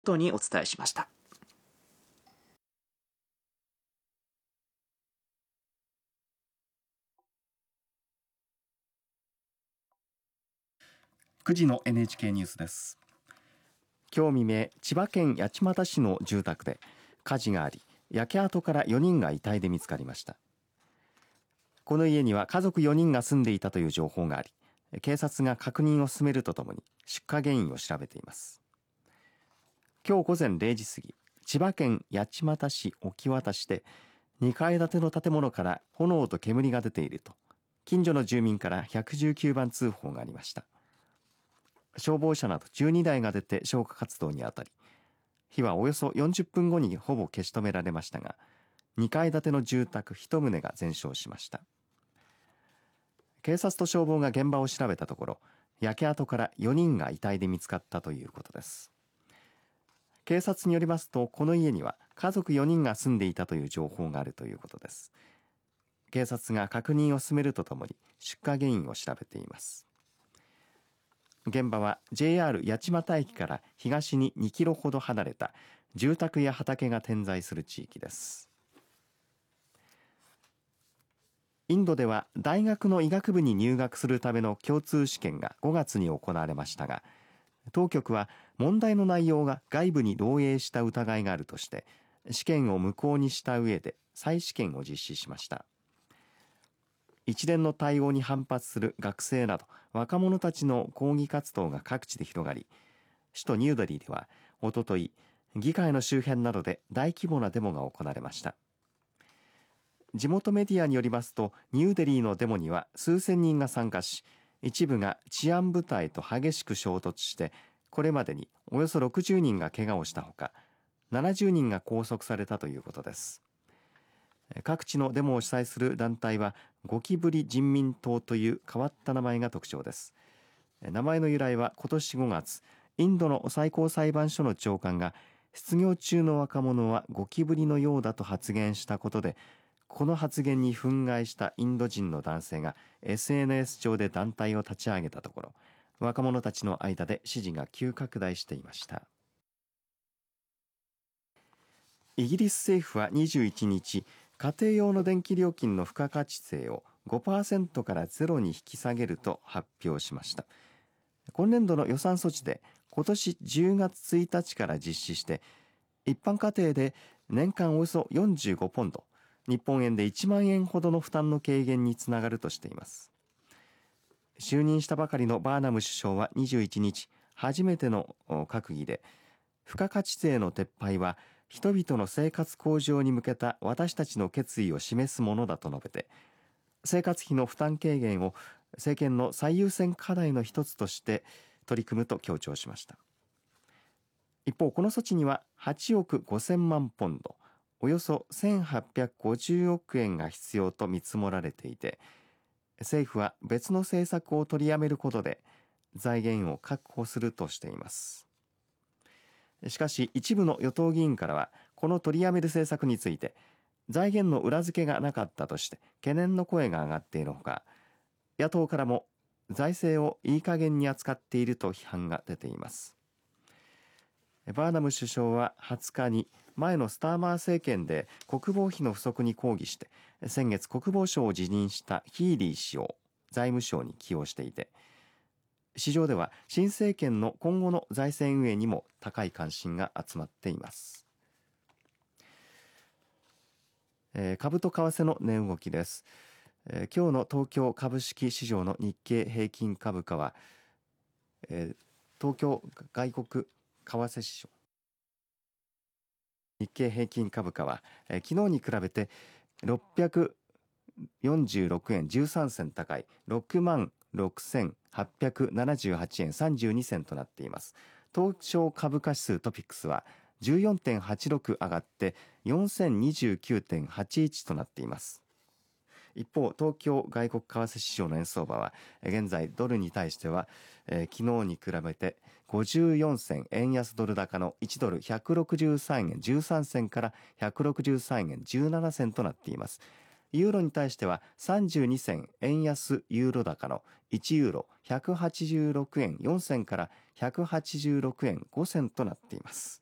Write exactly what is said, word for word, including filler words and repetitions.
とにお伝えしました。 くじの エヌエイチケー ニュースです。 今日未明、千葉県八街市の住宅で火事があり、焼け跡からよにんが遺体で見つかりました。この家には家族よにんが住んでいたという情報があり、警察が確認を進めるとともに出火原因を調べています。今日午前れいじ過ぎ、千葉県八街市沖渡しでにかい建ての建物から炎と煙が出ていると近所の住民からひゃくじゅうきゅうばん通報がありました。消防車などじゅうにだいが出て消火活動にあたり、火はおよそよんじゅっぷんごにほぼ消し止められましたが、にかい建ての住宅いちとうが全焼しました。警察と消防が現場を調べたところ、焼け跡からよにんが遺体で見つかったということです。警察によりますと、この家には家族よにんが住んでいたという情報があるということです。警察が確認を進めるとともに出火原因を調べています。現場は ジェイアール 八街駅から東ににキロほど離れた住宅や畑が点在する地域です。インドでは大学の医学部に入学するための共通試験がごがつに行われましたが、当局は問題の内容が外部に漏洩した疑いがあるとして試験を無効にした上で再試験を実施しました。一連の対応に反発する学生など若者たちの抗議活動が各地で広がり、首都ニューデリーではおととい、議会の周辺などで大規模なデモが行われました。地元メディアによりますと、ニューデリーのデモには数千人が参加し、一部が治安部隊と激しく衝突して、これまでにおよそろくじゅうにんが怪我をしたほか、ななじゅうにんが拘束されたということです。各地のデモを主催する団体はゴキブリ人民党という変わった名前が特徴です。名前の由来は今年ごがつ、インドの最高裁判所の長官が失業中の若者はゴキブリのようだと発言したことで、この発言に憤慨したインド人の男性が エスエヌエス 上で団体を立ち上げたところ、若者たちの間で支持が急拡大していました。イギリス政府はにじゅういちにち、家庭用の電気料金の付加価値税を ごパーセント からゼロに引き下げると発表しました。今年度の予算措置で今年じゅうがつついたちから実施して、一般家庭で年間およそよんじゅうごポンド、日本円でいちまんえんほどの負担の軽減につながるとしています。就任したばかりのバーナム首相はにじゅういちにち、初めての閣議で、付加価値税の撤廃は人々の生活向上に向けた私たちの決意を示すものだと述べて、生活費の負担軽減を政権の最優先課題の一つとして取り組むと強調しました。一方、この措置にははちおくごせんまんポンド、およそせんはっぴゃくごじゅうおくえんが必要と見積もられていて、政府は別の政策を取りやめることで財源を確保するとしています。しかし一部の与党議員からは、この取りやめる政策について財源の裏付けがなかったとして懸念の声が上がっているほか、野党からも財政をいい加減に扱っていると批判が出ています。バーナム首相ははつかに前のスターマー政権で国防費の不足に抗議して先月国防相を辞任したヒーリー氏を財務相に起用していて、市場では新政権の今後の財政運営にも高い関心が集まっています。えー、株と為替の値動きです。えー、今日の東京株式市場の日経平均株価は、えー、東京外国為替市場日経平均株価は、えー、昨日に比べてろっぴゃくよんじゅうろくえんじゅうさんせん高いろくまんろくせんはっぴゃくななじゅうはちえんさんじゅうにせんとなっています。東証株価指数トピックスは じゅうよんてんはちろく 上がってよんせんにじゅうきゅうてんはちいち となっています。一方、東京外国為替市場の円相場は現在ドルに対しては、えー、昨日に比べてごじゅうよんせん円安ドル高のいちドルひゃくろくじゅうさんえんじゅうさんせんからひゃくろくじゅうさんえんじゅうななせんとなっています。ユーロに対してはさんじゅうにせん円安ユーロ高のいちユーロひゃくはちじゅうろくえんよんせんからひゃくはちじゅうろくえんごせんとなっています。